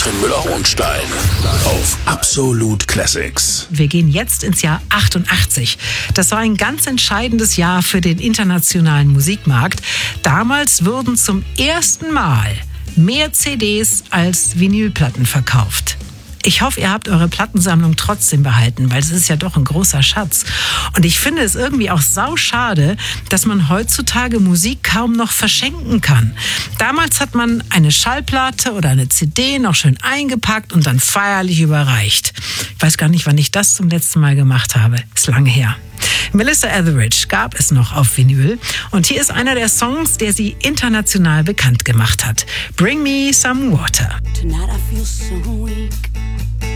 Katrin Müller-Hohenstein auf Absolut Classics. Wir gehen jetzt ins Jahr 88. Das war ein ganz entscheidendes Jahr für den internationalen Musikmarkt. Damals wurden zum ersten Mal mehr CDs als Vinylplatten verkauft. Ich hoffe, ihr habt eure Plattensammlung trotzdem behalten, weil es ist ja doch ein großer Schatz. Und ich finde es irgendwie auch sauschade, dass man heutzutage Musik kaum noch verschenken kann. Damals hat man eine Schallplatte oder eine CD noch schön eingepackt und dann feierlich überreicht. Ich weiß gar nicht, wann ich das zum letzten Mal gemacht habe. Ist lange her. Melissa Etheridge gab es noch auf Vinyl und hier ist einer der Songs, der sie international bekannt gemacht hat. Bring Me Some Water. Tonight I feel so weak.